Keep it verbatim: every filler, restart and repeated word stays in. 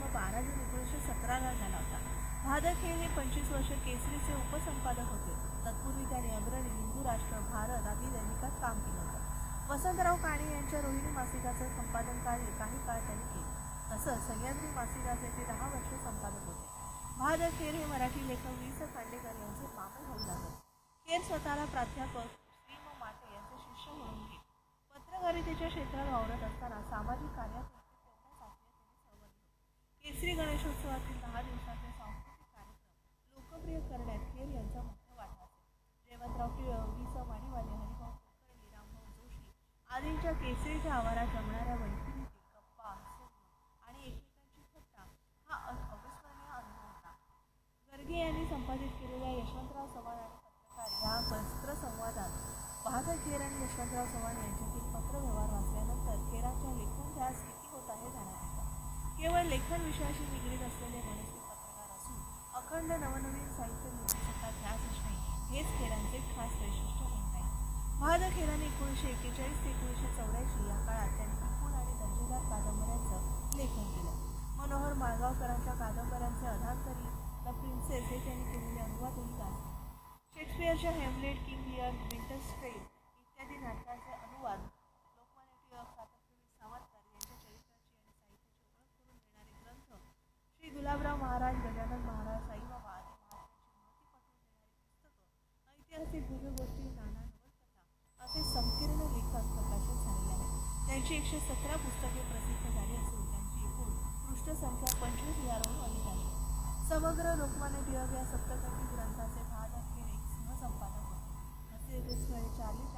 बारा जून एकोणीसशे सतराला झाला होता. बहादर खेर हे पंचवीस वर्ष केसरीचे उपसंपादक होते. तत्पूर्वी त्यांनी अग्रणी, हिंदू राष्ट्र, भारत आदी दैनिकात काम केलं होतं. वसंतराव काणे यांच्या रोहिणी मासिकाचं संपादन कार्य काही काळ त्यांनी केले. तसंच सह्याद्री मासिकाचे ते दहा वर्ष संपादक होते. बहादर खेर हे मराठी लेखक वि स खांडेकर यांचे मामे होऊ लागले. खेर स्वतःला प्राध्यापक श्री म माटे यांचे शिष्य म्हणून घेत. पत्रकारितेच्या क्षेत्रात वावरत असताना सामाजिक कार्यात तेवढ्या सक्रियतेने सहभागी होते. केसरी गणेशोत्सवातील दहा दिवसांचे सांस्कृतिक कार्यक्रम लोकप्रिय करण्यात खेर यांचा मुख्य वाटा असेल. जयवंतराव टिळक, वि स माडिवाले, हरिभाऊ कुलकर्णी, रामभाऊ जोशी आदींच्या केसरीच्या आवारात जमणाऱ्या मैत्रीतील गप्पा, हास्यगुण आणि एकमेकांची थट्टा हा अविस्मरणीय अनुभव होता. गर्गे यांनी संपादित केलेल्या यशवंतराव चव्हाण आणि पत्रकार या पत्रसंवादात बहादर खेर आणि यशवंतराव चव्हाण यांच्यातील पत्रव्यवहार वाचल्यानंतर खेरांच्या लेखन ध्यास किती होता हे जाणवत होतं. केवळ लेखन विषयाशी निगडीत असलेले मनस्वी पत्रकार असून अखंड नवनवीन साहित्य निर्मितीचा ध्यास असणे हेच खेरांचे खास वैशिष्ट्य म्हणता येईल. बहादर खेरांनी एकोणीसशे एक्केचाळीस ते एकोणीसशे चौऱ्याऐंशी या काळात त्यांनी विपुल आणि दर्जेदार कादंबऱ्यांचं लेखन केलं. मनोहर माळगावकरांच्या कादंबऱ्यांचे अधांतरी द प्रिन्सेस हे त्यांनी केलेले अनुवादही गाजले. शेक्सपियरच्या हेमलेट, किंग लिअर, विंटर्स ट्रेल इत्यादी नाटकांचे अनुवाद, लोकमान्य टिळक, स्वातंत्र्यवीर सावरकर यांच्या चरित्राची आणि साहित्याची ओळख करून देणारे ग्रंथ, श्री गुलाबराव महाराज, गजानन महाराज, साईबाबा आदी महात्म्यांची महती पटवून देणारी पुस्तकं, ऐतिहासिक भूमिगोष्टी, नाना नवलकथा असे संकीर्ण लेखन प्रकाशित झालेले आहेत. त्यांची एकशे सतरा पुस्तके प्रसिद्ध झाली असून त्यांची एकूण पृष्ठसंख्या पंचवीस हजाराहून अधिक आहे. समग्र लोकमान्य टिळक या सप्तखंडी ग्रंथाचे बहादर खेर एक सहसंपादक होते. असे चार्ली